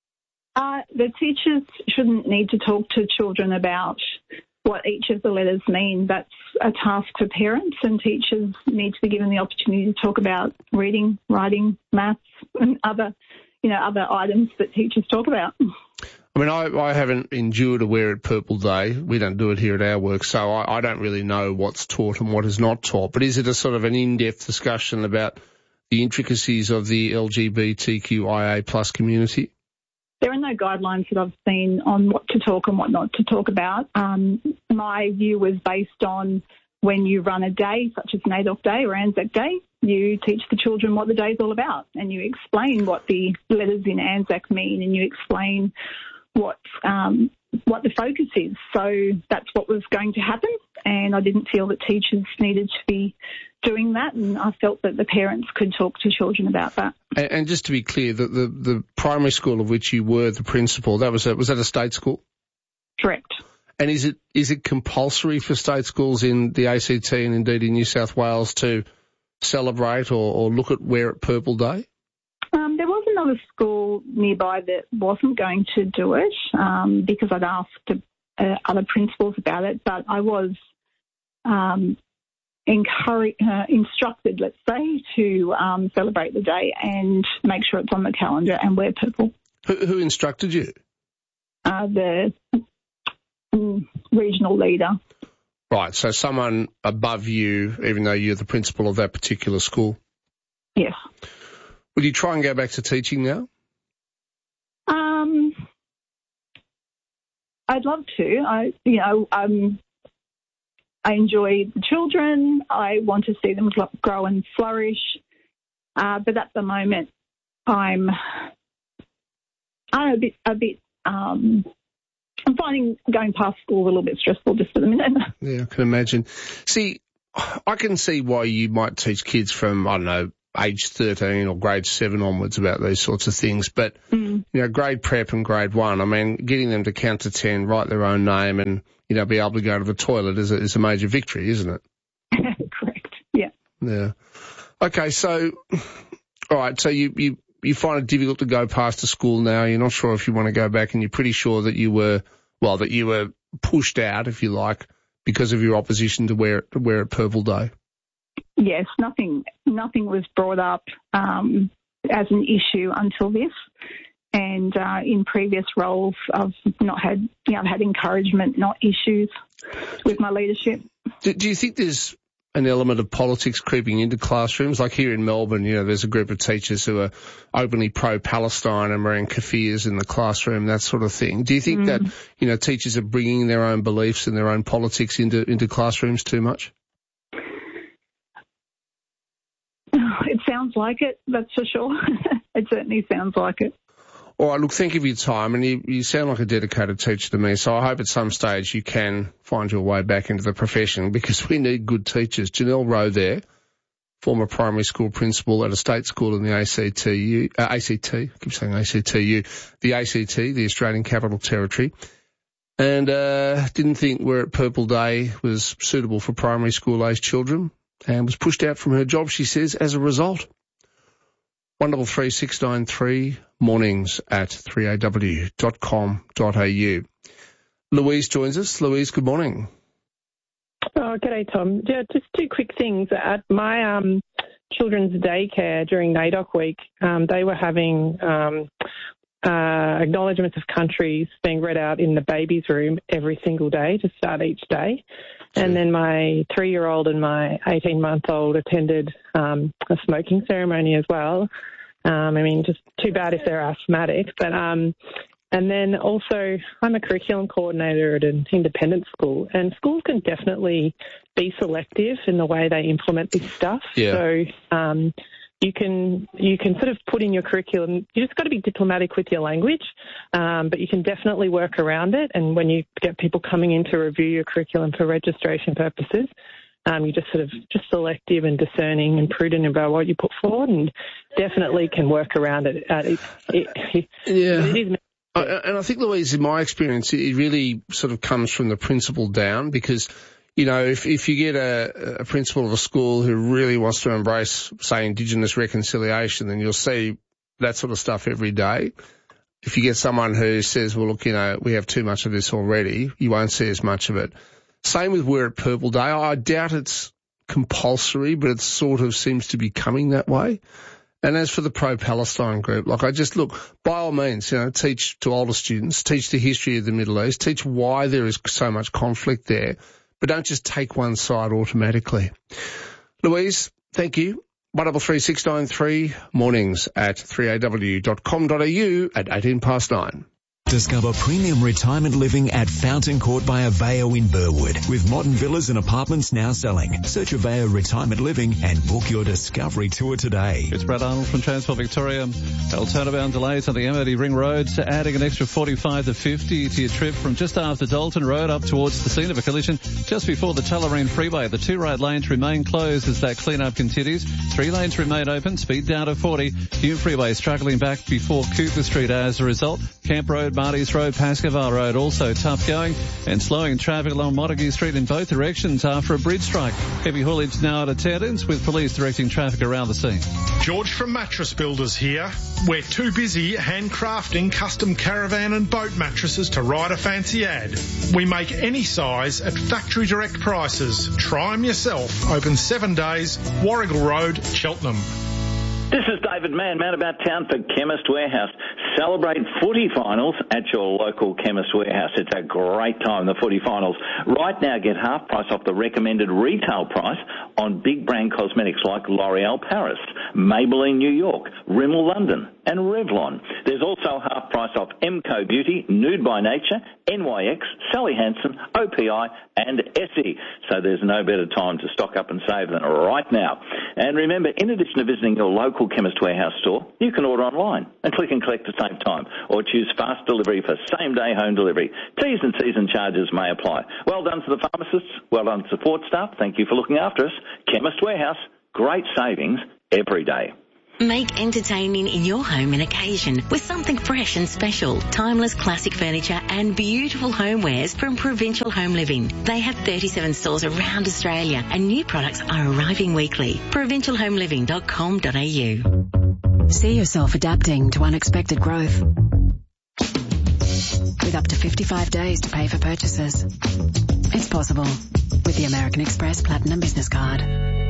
The teachers shouldn't need to talk to children about what each of the letters mean. That's a task for parents, and teachers need to be given the opportunity to talk about reading, writing, maths, and other items that teachers talk about. I mean, I haven't endured a Wear It Purple Day. We don't do it here at our work, so I don't really know what's taught and what is not taught. But is it a sort of an in-depth discussion about the intricacies of the LGBTQIA plus community? There are no guidelines that I've seen on what to talk and what not to talk about. My view was based on when you run a day, such as NAIDOC Day or Anzac Day, you teach the children what the day is all about, and you explain what the letters in Anzac mean, and you explain what the focus is. So that's what was going to happen, and I didn't feel that teachers needed to be doing that, and I felt that the parents could talk to children about that. And just to be clear, the primary school of which you were the principal, was that a state school? Correct. And is it compulsory for state schools in the ACT and indeed in New South Wales to celebrate or look at Wear It Purple Day? There was another school nearby that wasn't going to do it because I'd asked other principals about it, but I was instructed, let's say, to celebrate the day and make sure it's on the calendar and wear purple. Who instructed you? The regional leader. Right, so someone above you, even though you're the principal of that particular school? Yes. Would you try and go back to teaching now? I'd love to. I enjoy the children. I want to see them grow and flourish. But at the moment, I'm finding going past school a little bit stressful just at the minute. Yeah, I can imagine. See, I can see why you might teach kids from, I don't know, age 13 or grade 7 onwards about these sorts of things. But, grade prep and grade 1, I mean, getting them to count to 10, write their own name and, be able to go to the toilet is a major victory, isn't it? Correct, yeah. Yeah. Okay, so, all right, so you find it difficult to go past the school now. You're not sure if you want to go back, and you're pretty sure that you were pushed out, if you like, because of your opposition to wear it Purple Day. Yes, nothing was brought up as an issue until this. And in previous roles, I've not had, I've had encouragement, not issues with my leadership. Do you think there's an element of politics creeping into classrooms? Like here in Melbourne, there's a group of teachers who are openly pro-Palestine and wearing keffiyehs in the classroom, that sort of thing. Do you think that, teachers are bringing their own beliefs and their own politics into classrooms too much? It sounds like it, that's for sure. It certainly sounds like it. All right, look, thank you for your time, and you sound like a dedicated teacher to me, so I hope at some stage you can find your way back into the profession, because we need good teachers. Janelle Rowe there, former primary school principal at a state school in the ACTU, I keep saying ACTU, the ACT, the Australian Capital Territory, and didn't think Wear It Purple Day was suitable for primary school-aged children, and was pushed out from her job, she says, as a result. 133693 mornings at 3aw.com.au. Louise joins us. Louise, good morning. Oh, g'day, Tom. Yeah, just two quick things. At my children's daycare during NAIDOC week, they were having acknowledgements of countries being read out in the baby's room every single day to start each day. And then my 3-year-old and my 18-month-old attended a smoking ceremony as well. Just too bad if they're asthmatic. But and then also I'm a curriculum coordinator at an independent school, and schools can definitely be selective in the way they implement this stuff. Yeah. So you can sort of put in your curriculum. You just got to be diplomatic with your language, but you can definitely work around it. And when you get people coming in to review your curriculum for registration purposes, you just selective and discerning and prudent about what you put forward, and definitely can work around it. And I think, Louise, in my experience, it really sort of comes from the principal down, because if you get a principal of a school who really wants to embrace, say, Indigenous reconciliation, then you'll see that sort of stuff every day. If you get someone who says, well, look, we have too much of this already, you won't see as much of it. Same with Wear It Purple Day. I doubt it's compulsory, but it sort of seems to be coming that way. And as for the pro-Palestine group, by all means, teach to older students, teach the history of the Middle East, teach why there is so much conflict there, but don't just take one side automatically. Louise, thank you. 133693 mornings at 3aw.com.au at 9:18. Discover premium retirement living at Fountain Court by Aveo in Burwood. With modern villas and apartments now selling. Search Aveo Retirement Living and book your discovery tour today. It's Brad Arnold from Transport Victoria. Turnabout delays on the MOD Ring Road, adding an extra 45 to 50 to your trip from just after Dalton Road up towards the scene of a collision just before the Tullamarine Freeway. The 2 right lanes remain closed as that clean-up continues. 3 lanes remain open, speed down to 40. Hume Freeway struggling back before Cooper Street as a result. Camp Road, Marty's Road, Pascoval Road also tough going, and slowing traffic along Montague Street in both directions after a bridge strike. Heavy haulage now at attendance, with police directing traffic around the scene. George from Mattress Builders here. We're too busy handcrafting custom caravan and boat mattresses to write a fancy ad. We make any size at factory direct prices. Try them yourself. Open 7 days, Warrigal Road, Cheltenham. This is David Mann about town for Chemist Warehouse. Celebrate footy finals at your local Chemist Warehouse. It's a great time, the footy finals. Right now, get half price off the recommended retail price on big brand cosmetics like L'Oreal Paris, Maybelline New York, Rimmel London, and Revlon. There's also half price off Emco Beauty, Nude by Nature, NYX, Sally Hansen, OPI and Essie. So there's no better time to stock up and save than right now. And remember, in addition to visiting your local Chemist Warehouse store, you can order online and click and collect to save time, or choose fast delivery for same-day home delivery. T's and C's and charges may apply. Well done to the pharmacists, well done to support staff. Thank you for looking after us. Chemist Warehouse, great savings every day. Make entertaining in your home an occasion with something fresh and special. Timeless classic furniture and beautiful homewares from Provincial Home Living. They have 37 stores around Australia and new products are arriving weekly. provincialhomeliving.com.au. See yourself adapting to unexpected growth. With up to 55 days to pay for purchases. It's possible with the American Express Platinum Business Card.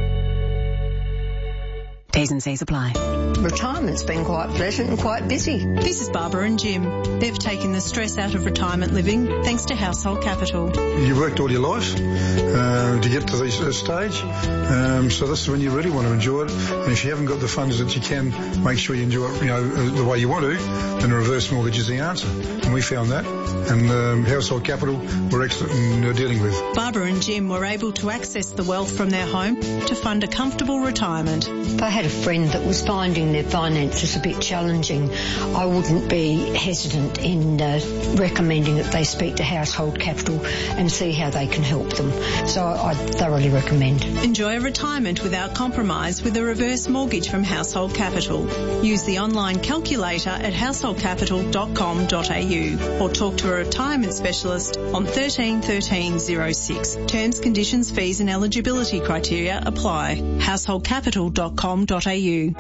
T's and C's apply. Retirement's been quite pleasant and quite busy. This is Barbara and Jim. They've taken the stress out of retirement living thanks to Household Capital. You worked all your life to get to this stage, so this is when you really want to enjoy it. And if you haven't got the funds that you can make sure you enjoy it, the way you want to, then a reverse mortgage is the answer. And we found that. And Household Capital were excellent in dealing with. Barbara and Jim were able to access the wealth from their home to fund a comfortable retirement. If I had a friend that was finding their finances a bit challenging, I wouldn't be hesitant in recommending that they speak to Household Capital and see how they can help them. So I thoroughly recommend. Enjoy a retirement without compromise with a reverse mortgage from Household Capital. Use the online calculator at householdcapital.com.au or talk to a retirement specialist on 13 13 06. Terms, conditions, fees and eligibility criteria apply. householdcapital.com.au. You're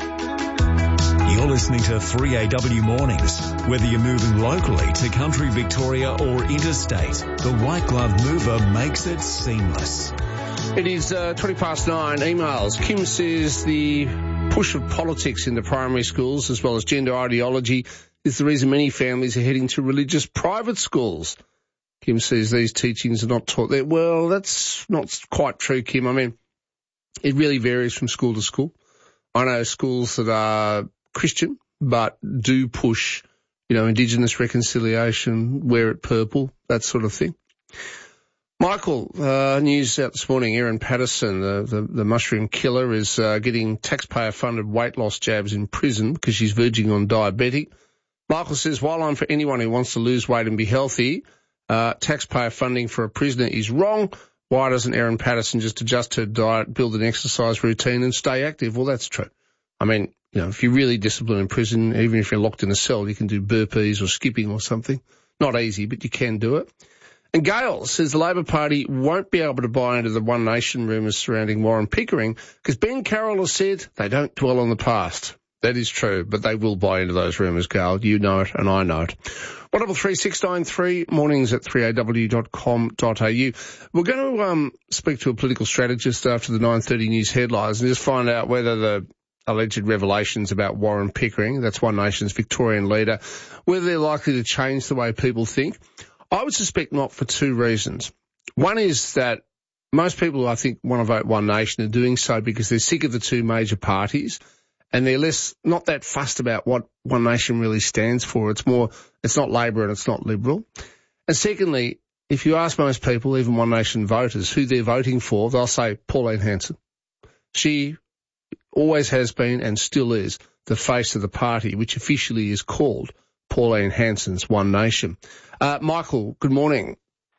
listening to 3AW Mornings. Whether you're moving locally to country Victoria or interstate, the White Glove Mover makes it seamless. It is 20 past 9. Emails. Kim says the push of politics into primary schools as well as gender ideology is the reason many families are heading to religious private schools. Kim says these teachings are not taught there. Well, that's not quite true, Kim. I mean, it really varies from school to school. I know schools that are Christian but do push, Indigenous reconciliation, wear it purple, that sort of thing. Michael, news out this morning, Erin Patterson, the mushroom killer, is getting taxpayer-funded weight loss jabs in prison because she's verging on diabetic. Michael says, while I'm for anyone who wants to lose weight and be healthy, taxpayer funding for a prisoner is wrong. Why doesn't Erin Patterson just adjust her diet, build an exercise routine and stay active? Well, that's true. I mean, if you're really disciplined in prison, even if you're locked in a cell, you can do burpees or skipping or something. Not easy, but you can do it. And Gail says the Labor Party won't be able to buy into the One Nation rumours surrounding Warren Pickering because Ben Carroll has said they don't dwell on the past. That is true, but they will buy into those rumours, Gail. You know it and I know it. 133693, mornings at 3aw.com.au. We're going to speak to a political strategist after the 9:30 news headlines and just find out whether the alleged revelations about Warren Pickering, that's One Nation's Victorian leader, whether they're likely to change the way people think. I would suspect not for two reasons. One is that most people who I think want to vote One Nation are doing so because they're sick of the two major parties and they're not that fussed about what One Nation really stands for. It's not Labor and it's not Liberal. And secondly, if you ask most people, even One Nation voters, who they're voting for, they'll say Pauline Hanson. She always has been and still is the face of the party, which officially is called Pauline Hanson's One Nation. Michael, good morning.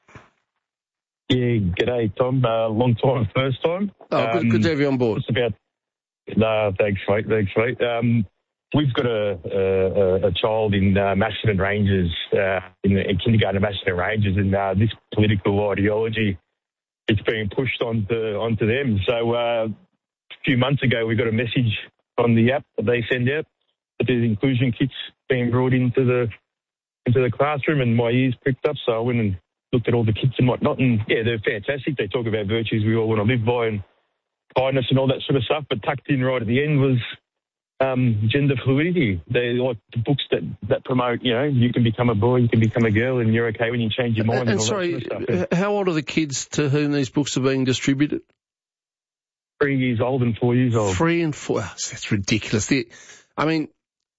Yeah, g'day, Tom. Long time, first time. Oh, good to have you on board. Thanks, mate. We've got a child in Macedon Rangers, in kindergarten at Macedon Rangers, and this political ideology, it's being pushed onto them. So a few months ago, we got a message on the app that they send out that there's inclusion kits being brought into the classroom, and my ears pricked up. So I went and looked at all the kits and whatnot, and yeah, they're fantastic. They talk about virtues we all want to live by and kindness and all that sort of stuff. But tucked in right at the end was gender fluidity. They like the books that promote, you can become a boy, you can become a girl, and you're okay when you change your mind. And sorry, that sort of stuff. How old are the kids to whom these books are being distributed? 3 years old and 4 years old. 3 and 4. That's ridiculous.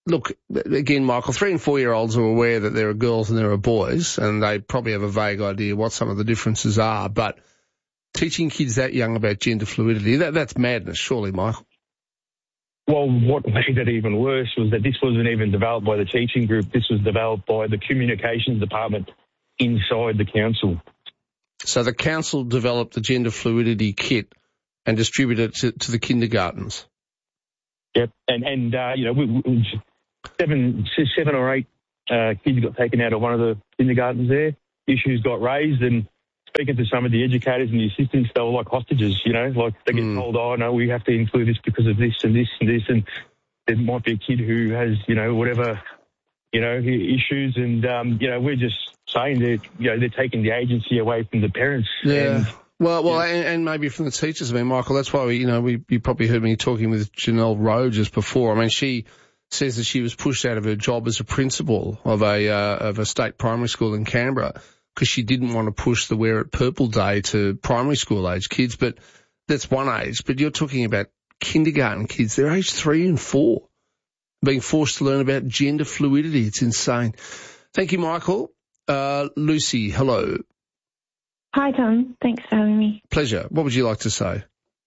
look, again, Michael, 3 and 4-year-olds are aware that there are girls and there are boys, and they probably have a vague idea what some of the differences are, but teaching kids that young about gender fluidity, that's madness, surely, Michael. Well, what made it even worse was that this wasn't even developed by the teaching group. This was developed by the communications department inside the council. So the council developed the gender fluidity kit and distributed it to the kindergartens. Yep, and we 7 or 8 kids got taken out of one of the kindergartens there. Issues got raised, and speaking to some of the educators and the assistants, they were like hostages, like they get told, oh, no, we have to include this because of this and this and this, and there might be a kid who has, whatever, issues, and, we're just saying that, they're taking the agency away from the parents. Yeah. And maybe from the teachers. I mean, Michael, that's why you probably heard me talking with Janelle Rowe just before. I mean, she says that she was pushed out of her job as a principal of a state primary school in Canberra because she didn't want to push the Wear It Purple Day to primary school age kids. But that's one age. But you're talking about kindergarten kids. They're age 3 and 4 being forced to learn about gender fluidity. It's insane. Thank you, Michael. Lucy, hello. Hi, Tom. Thanks for having me. Pleasure. What would you like to say?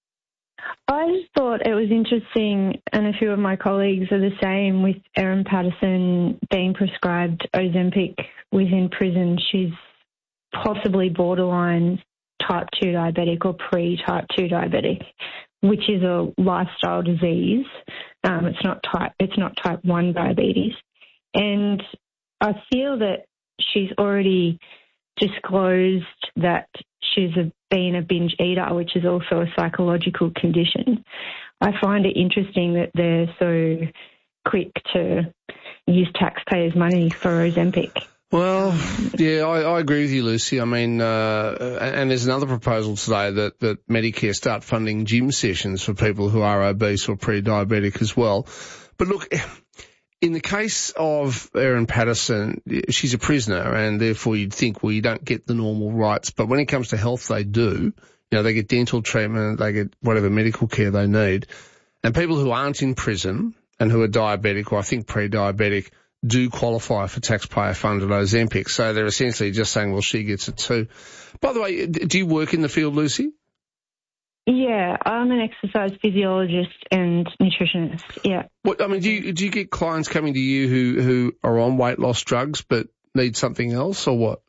I just thought it was interesting, and a few of my colleagues are the same, with Erin Patterson being prescribed Ozempic within prison. She's possibly borderline type 2 diabetic or pre-type 2 diabetic, which is a lifestyle disease. It's not type 1 diabetes. And I feel that she's already disclosed that she's been a binge eater, which is also a psychological condition. I find it interesting that they're so quick to use taxpayers' money for Ozempic. Well, yeah, I agree with you, Lucy. I mean, and there's another proposal today that Medicare start funding gym sessions for people who are obese or pre-diabetic as well. But look, in the case of Erin Patterson, she's a prisoner, and therefore you'd think, well, you don't get the normal rights. But when it comes to health, they do. They get dental treatment, they get whatever medical care they need. And people who aren't in prison and who are diabetic, or I think pre-diabetic, do qualify for taxpayer-funded Ozempic. So they're essentially just saying, well, she gets it too. By the way, do you work in the field, Lucy? Yeah, I'm an exercise physiologist and nutritionist, yeah. Do you get clients coming to you who are on weight loss drugs but need something else, or what?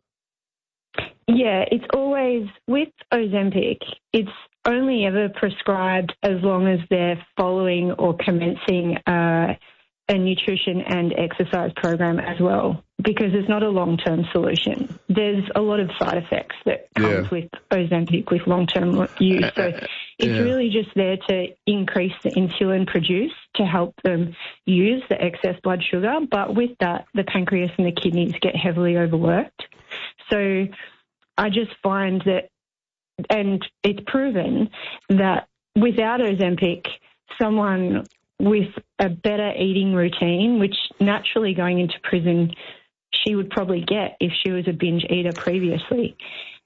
Yeah, it's always, with Ozempic, it's only ever prescribed as long as they're following or commencing a nutrition and exercise program as well, because it's not a long-term solution. There's a lot of side effects that comes with Ozempic with long-term use. So it's really just there to increase the insulin produced to help them use the excess blood sugar. But with that, the pancreas and the kidneys get heavily overworked. So I just find that, and it's proven that without Ozempic, someone with a better eating routine, which naturally going into prison she would probably get if she was a binge eater previously,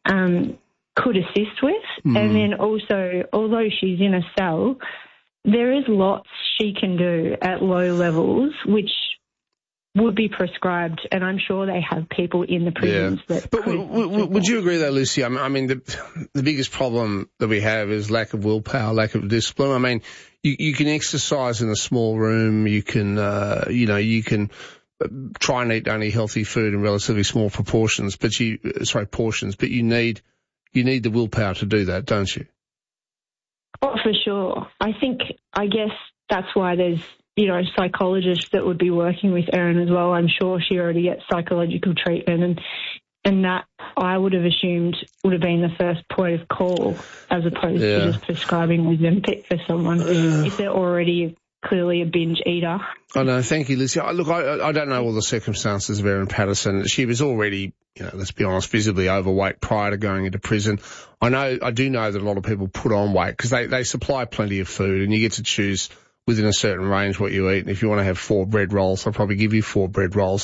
could assist with. And then also, although she's in a cell, there is lots she can do at low levels which would be prescribed, and I'm sure they have people in the prisons that But would you agree, though, Lucy? I mean, the biggest problem that we have is lack of willpower, lack of discipline. I mean, you can exercise in a small room, you can, you can try and eat only healthy food in relatively small proportions, but you need the willpower to do that, don't you? Oh, for sure. I guess that's why there's, psychologists that would be working with Erin as well. I'm sure she already gets psychological treatment, and that I would have assumed would have been the first point of call as opposed to just prescribing Ozempic for someone if they're already clearly a binge eater. I know. Thank you, Lucy. Look, I don't know all the circumstances of Erin Patterson. She was already, let's be honest, visibly overweight prior to going into prison. I do know that a lot of people put on weight because they supply plenty of food, and you get to choose within a certain range what you eat. And if you want to have 4 bread rolls, I'll probably give you 4 bread rolls.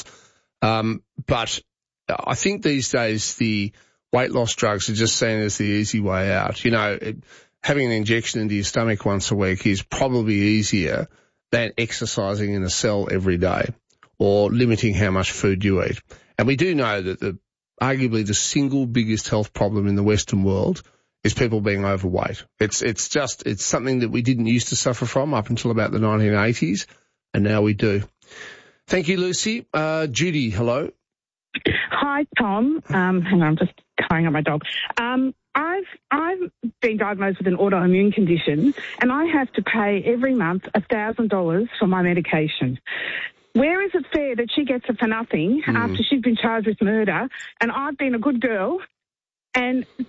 But I think these days the weight loss drugs are just seen as the easy way out. Having an injection into your stomach once a week is probably easier than exercising in a cell every day or limiting how much food you eat. And we do know that arguably the single biggest health problem in the Western world is people being overweight. It's something that we didn't used to suffer from up until about the 1980s, and now we do. Thank you, Lucy. Judy, hello. Hi, Tom. Hang on, I'm just carrying up my dog. I've been diagnosed with an autoimmune condition, and I have to pay every month $1,000 for my medication. Where is it fair that she gets it for nothing after she's been charged with murder, and I've been a good girl, and